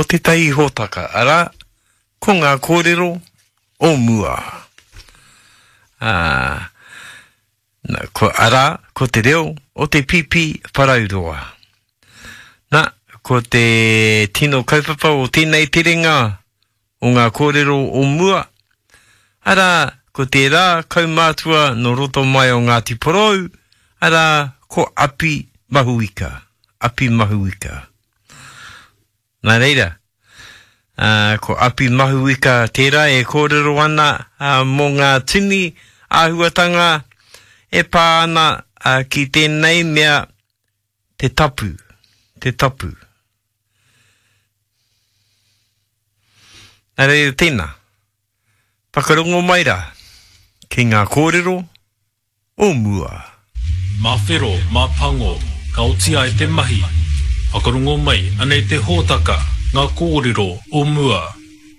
ko te tai hōtaka ara, ko ngā kōrero o mua. Ko ara, ko te reo o te pipi parauroa. Ko te tino kaupapa o tēnei terenga o ngā kōrero o mua. Ara, ko te rā kaumātua no roto mai o Ngāti Porou. Ara, ko api mahuika. Api mahuika. Nā reira, ko api mahuika tērā e kōrero ana mō ngā tini āhuatanga e pā ana ki tēnei mea te tapu. Te tapu. Nā reira tēnā, whakarongo mai rā, ki ngā kōrero o mua. Mā whero, mā pango, ka otia e te mahi. Whakarongo mai, anei te hōtaka, ngā kōrero o mua.